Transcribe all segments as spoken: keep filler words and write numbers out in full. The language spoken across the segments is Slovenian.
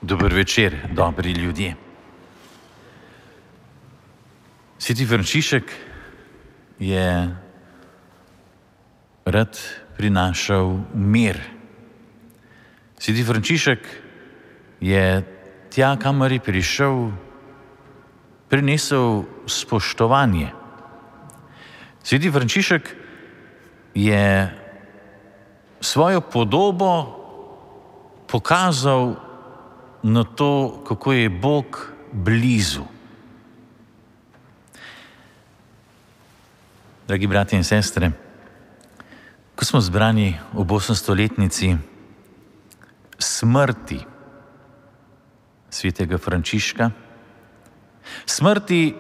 Dober večer, dobri ljudje. Sveti Frančišek je rad prinašal mir. Sveti Frančišek je tja, kamor je prišel, prinesel spoštovanje. Sveti Frančišek je svojo podobo pokazal na to, kako je Bog blizu. Dragi bratje in sestre, ko smo zbrani ob osemstoletnici smrti svetega Frančiška, smrti,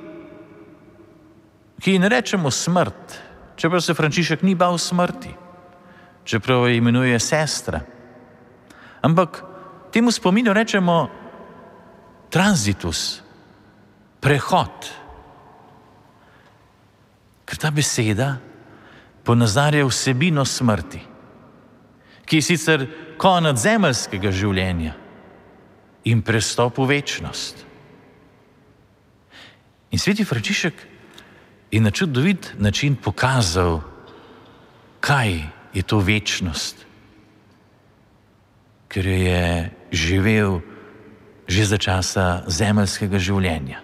ki ji ne rečemo smrt, čeprav se Frančišek ni bal smrti, čeprav jo imenuje sestra, ampak temu spominu rečemo transitus, prehod. Ker ta beseda ponazarja vsebino smrti, ki je sicer konec zemeljskega življenja in prestop v večnost. In sveti Frančišek je na čudovit način pokazal, kaj je to večnost, ker jo je živel že za časa zemeljskega življenja.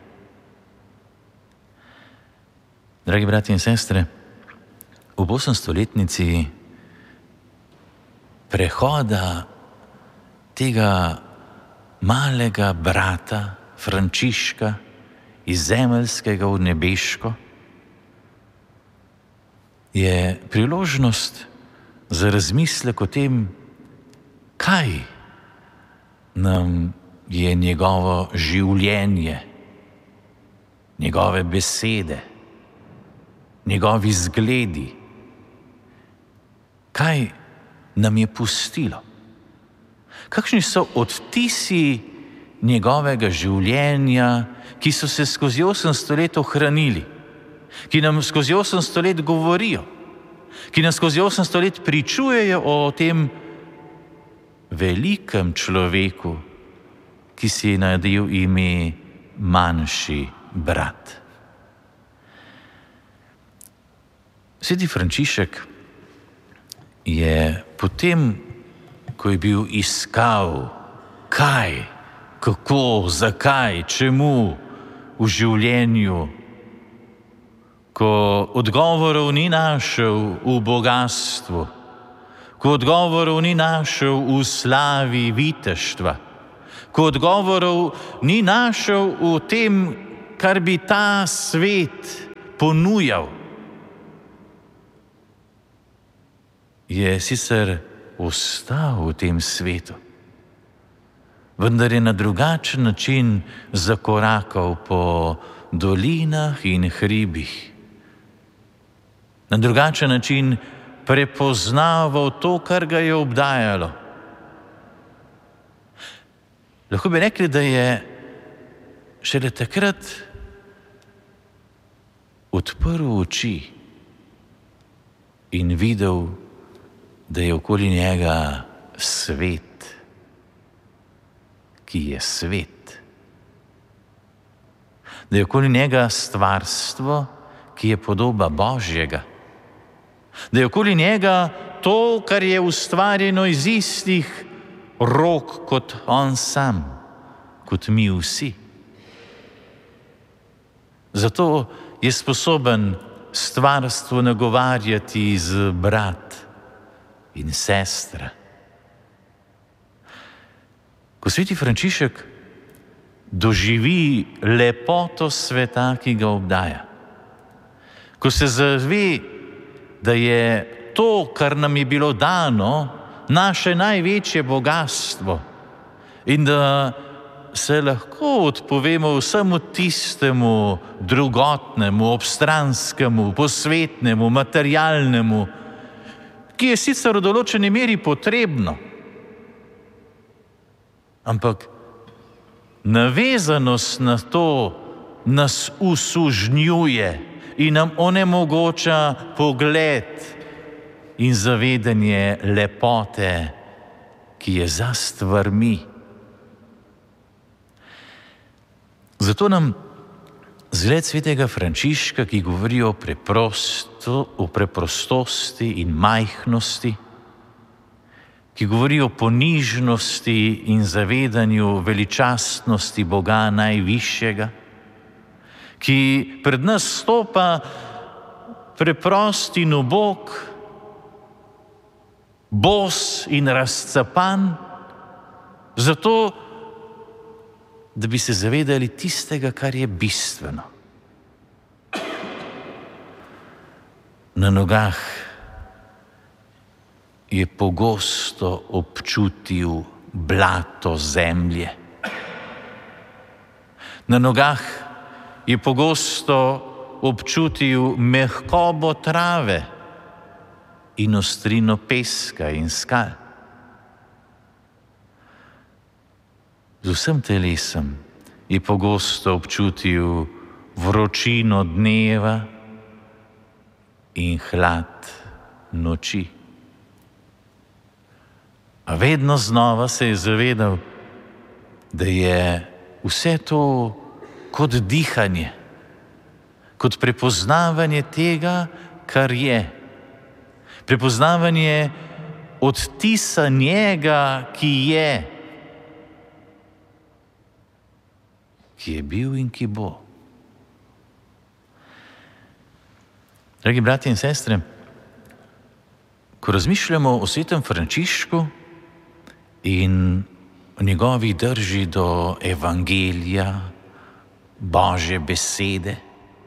Dragi bratje in sestre, ob osemstoletnici prehoda tega malega brata Frančiška iz zemeljskega v nebeško je priložnost za razmislek o tem, kaj nam je njegovo življenje, njegove besede, njegovi zgledi, kaj nam je pustilo. Kakšni so odtisi njegovega življenja, ki so se skozi osemsto let ohranili, ki nam skozi osemsto let govorijo, ki nam skozi osemsto let pričujejo o tem velikem človeku, ki si je nadel ime manjši brat. Sveti Frančišek je potem, ko je bil iskal kaj, kako, zakaj, čemu v življenju, ko odgovorov ni našel v bogatstvu, ko odgovorov ni našel v slavi viteštva, ko odgovorov ni našel v tem, kar bi ta svet ponujal, je sicer ostal v tem svetu, vendar je na drugačen način zakorakal po dolinah in hribih. Na drugačen način prepoznaval to, kar ga je obdajalo. Lahko bi rekli, da je šele takrat odprl oči in videl, da je okoli njega svet, ki je svet. Da je okoli njega stvarstvo, ki je podoba Božjega. Da je okoli njega to, kar je ustvarjeno iz istih rok kot on sam, kot mi vsi. Zato je sposoben stvarstvo nagovarjati z brat in sestra. Ko sveti Frančišek doživi lepoto sveta, ki ga obdaja, ko se zave, da je to, kar nam je bilo dano, naše največje bogatstvo in da se lahko odpovemo vsemu tistemu drugotnemu, obstranskemu, posvetnemu, materialnemu, ki je sicer v določeni meri potrebno, ampak navezanost na to nas usužnjuje in nam onemogoča pogled in zavedanje lepote, ki je za stvarmi. Zato nam zgled svetega Frančiška, ki govori o, preprosto, o preprostosti in majhnosti, ki govori o ponižnosti in zavedanju veličastnosti Boga najvišjega, ki pred nas stopa preprost in ubog, bos in razcapan, zato, da bi se zavedali tistega, kar je bistveno. Na nogah je pogosto občutil blato zemlje. Na nogah je pogosto občutil mehkobo trave in ostrino peska in skal. Z vsem telesom je pogosto občutil vročino dneva in hlad noči. A vedno znova se je zavedal, da je vse to kot dihanje, kot prepoznavanje tega, kar je. Prepoznavanje odtisa njega, ki je, ki je bil in ki bo. Dragi bratje in sestre, ko razmišljamo o svetem Frančišku in o njegovi drži do evangelija, Božje besede,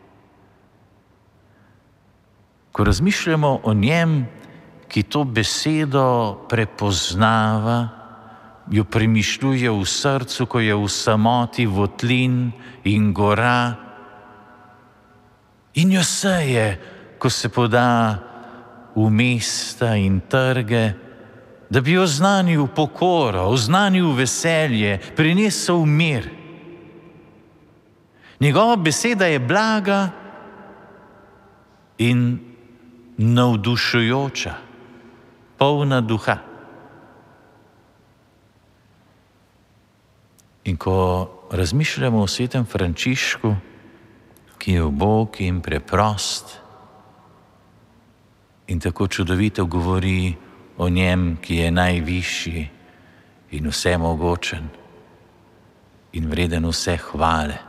ko razmišljamo o njem, ki to besedo prepoznava, jo premišljuje v srcu, ko je v samoti votlin in gora, in jo seje, ko se poda v mesta in trge, da bi oznanil pokoro, oznanil veselje, prinesel mir. Njegova beseda je blaga in navdušujoča, polna duha. In ko razmišljamo o svetem Frančišku, ki je ubog in preprost in tako čudovito govori o njem, ki je najvišji in vsemogočen in vreden vse hvale.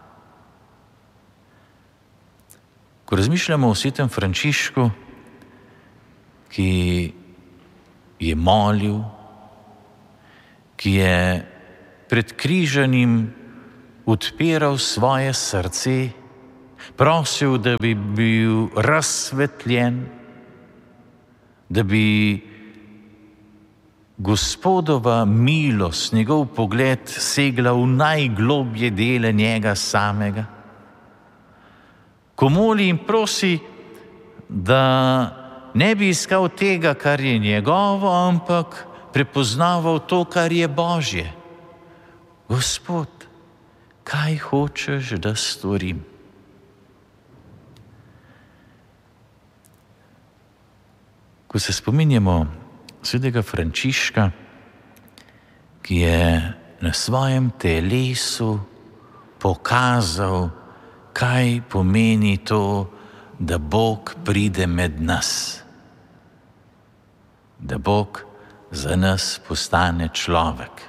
Ko razmišljamo o svetem Frančišku, ki je molil, ki je pred križanim odpiral svoje srce, prosil, da bi bil razsvetljen, da bi Gospodova milost, njegov pogled segla v najglobje dele njega samega. Ko moli in prosi, da ne bi iskal tega, kar je njegovo, ampak prepoznaval to, kar je Božje. Gospod, kaj hočeš, da storim? Ko se spominjamo svetega Frančiška, ki je na svojem telesu pokazal, kaj pomeni to, da Bog pride med nas, da Bog za nas postane človek.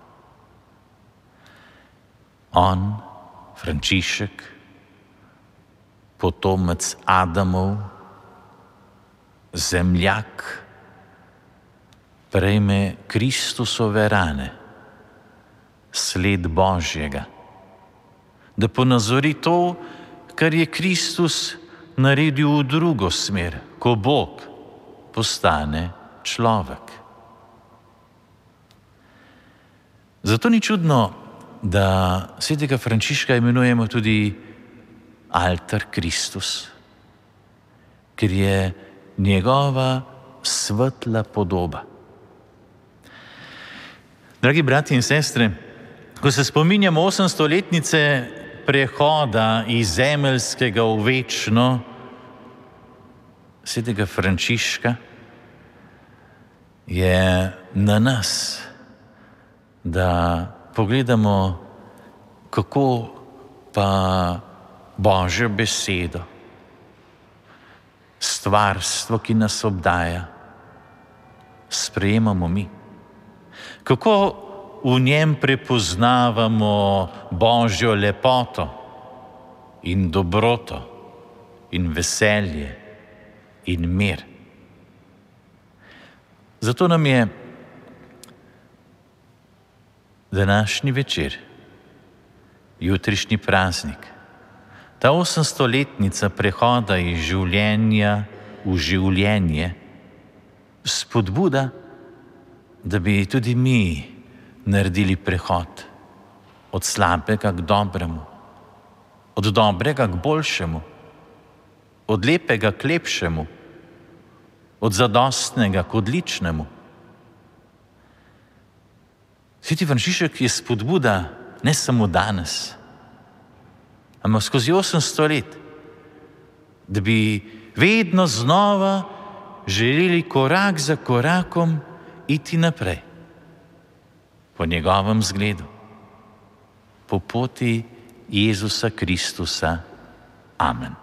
On, Frančišek, potomec Adamov, zemljak, prejme Kristusove rane, sled Božjega, da ponazori to, kar je Kristus naredil v drugo smer, ko Bog postane človek. Zato ni čudno, da svetega Frančiška imenujemo tudi altar Kristus, ker je njegova svetla podoba. Dragi bratje in sestre, ko se spominjamo osemstoletnice prehoda iz zemeljskega v večno svetega Frančiška, je na nas, da pogledamo, kako pa Božjo besedo, stvarstvo, ki nas obdaja, sprejemamo mi. Kako v njem prepoznavamo Božjo lepoto in dobroto in veselje in mir. Zato nam je današnji večer, jutrišnji praznik, ta osemstoletnica prehoda iz življenja v življenje, spodbuda, da bi tudi mi naredili prehod od slabega k dobremu, od dobrega k boljšemu, od lepega k lepšemu, od zadostnega k odličnemu. Sveti Frančišek je spodbuda ne samo danes, ampak skozi osemsto let, da bi vedno znova želeli korak za korakom iti naprej, po njegovem zgledu, po poti Jezusa Kristusa. Amen.